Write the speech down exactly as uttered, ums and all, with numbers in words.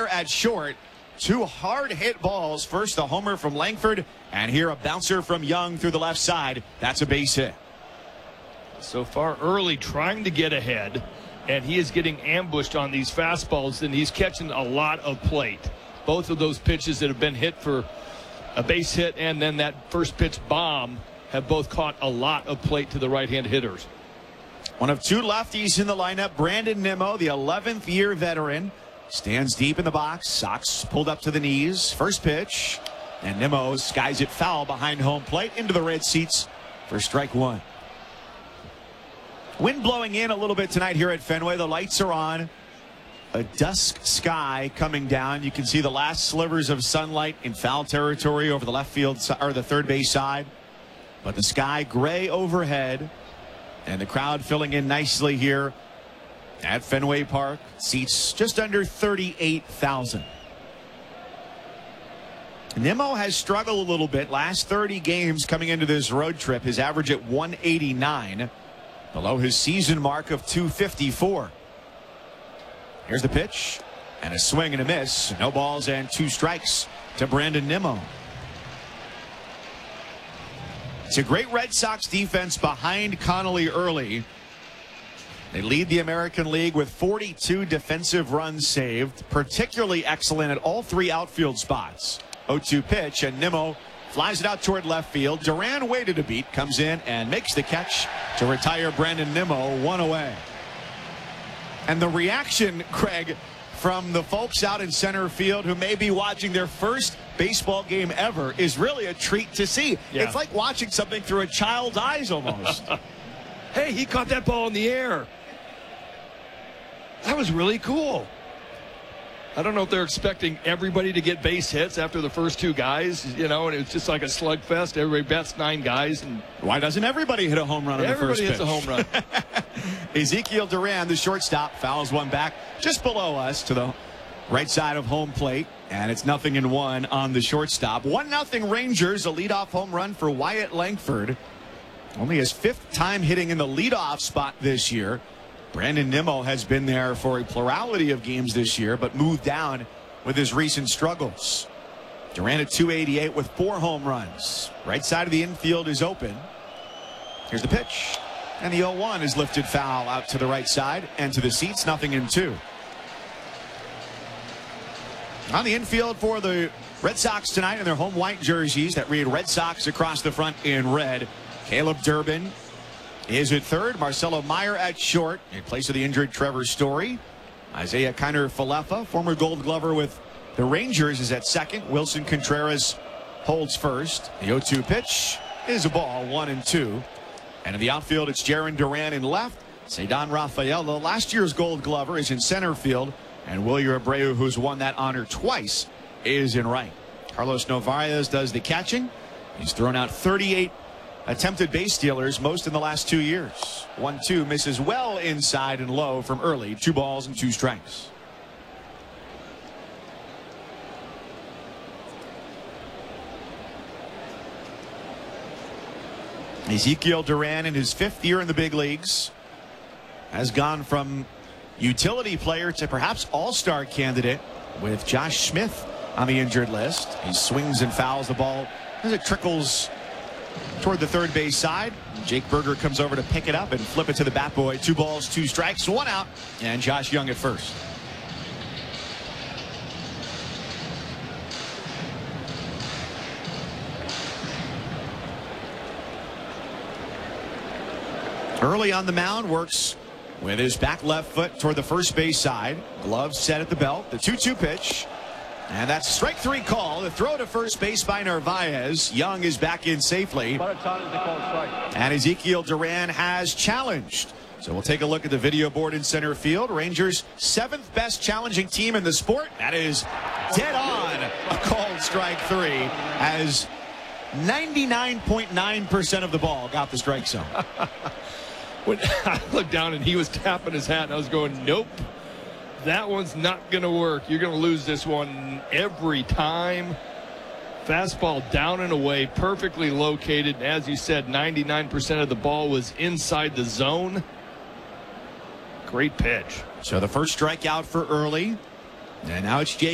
Meyer at short. Two hard hit balls. First, the homer from Langford, and here a bouncer from Young through the left side. That's a base hit. So far early, trying to get ahead, and he is getting ambushed on these fastballs, and he's catching a lot of plate. Both of those pitches that have been hit for a base hit and then that first pitch bomb have both caught a lot of plate to the right-hand hitters. One of two lefties in the lineup, Brandon Nimmo, the eleventh year veteran, stands deep in the box. Socks pulled up to the knees. First pitch, and Nimmo skies it foul behind home plate into the red seats for strike one. Wind blowing in a little bit tonight here at Fenway. The lights are on. A dusk sky coming down. You can see the last slivers of sunlight in foul territory over the left field or the third base side. But the sky gray overhead, and the crowd filling in nicely here at Fenway Park. Seats just under thirty-eight thousand. Nimmo has struggled a little bit. Last thirty games coming into this road trip, his average at one eighty-nine, below his season mark of two fifty-four. Here's the pitch, and a swing and a miss. No balls and two strikes to Brandon Nimmo. It's a great Red Sox defense behind Connolly early. They lead the American League with forty-two defensive runs saved, particularly excellent at all three outfield spots. oh two pitch, and Nimmo flies it out toward left field. Duran waited a beat, comes in and makes the catch to retire Brandon Nimmo one away. And the reaction, Craig, from the folks out in center field who may be watching their first baseball game ever is really a treat to see. Yeah. It's like watching something through a child's eyes almost. Hey, he caught that ball in the air. That was really cool. I don't know if they're expecting everybody to get base hits after the first two guys, you know, and it's just like a slugfest. Everybody bets nine guys. And why doesn't everybody hit a home run on the first pitch? Everybody hits a home run. Ezekiel Duran, the shortstop, fouls one back just below us to the right side of home plate, and it's nothing in one on the shortstop. One nothing Rangers, a leadoff home run for Wyatt Langford. Only his fifth time hitting in the leadoff spot this year. Brandon Nimmo has been there for a plurality of games this year, but moved down with his recent struggles. Duran at two eighty-eight with four home runs. Right side of the infield is open. Here's the pitch. And the oh one is lifted foul out to the right side and to the seats. Nothing in two. On the infield for the Red Sox tonight in their home white jerseys that read Red Sox across the front in red. Caleb Durbin is at third. Marcelo Meyer at short in place of the injured Trevor Story. Isaiah Kiner-Falefa, former Gold Glover with the Rangers, is at second. Wilson Contreras holds first. The oh two pitch is a ball, one and two. And in the outfield, it's Jarren Duran in left. Ceddanne Rafaela, last year's Gold Glover, is in center field. And Wilyer Abreu, who's won that honor twice, is in right. Carlos Narvaez does the catching. He's thrown out thirty-eight attempted base stealers, most in the last two years. one two misses well inside and low from early. Two balls and two strikes. Ezekiel Duran, in his fifth year in the big leagues, has gone from utility player to perhaps all-star candidate with Josh Smith on the injured list. He swings and fouls the ball as it trickles toward the third base side. Jake Berger comes over to pick it up and flip it to the bat boy. Two balls, two strikes, one out, and Josh Young at first. Early on the mound, works with his back left foot toward the first base side. Glove set at the belt. The two two pitch. And that's strike three call. The throw to first base by Narvaez. Young is back in safely. And Ezekiel Duran has challenged. So we'll take a look at the video board in center field. Rangers' seventh best challenging team in the sport. That is dead on a called strike three, as ninety-nine point nine percent of the ball got the strike zone. When I looked down and he was tapping his hat, and I was going, nope, that one's not going to work. You're going to lose this one every time. Fastball down and away, perfectly located. As you said, ninety-nine percent of the ball was inside the zone. Great pitch. So the first strikeout for early. And now it's Jake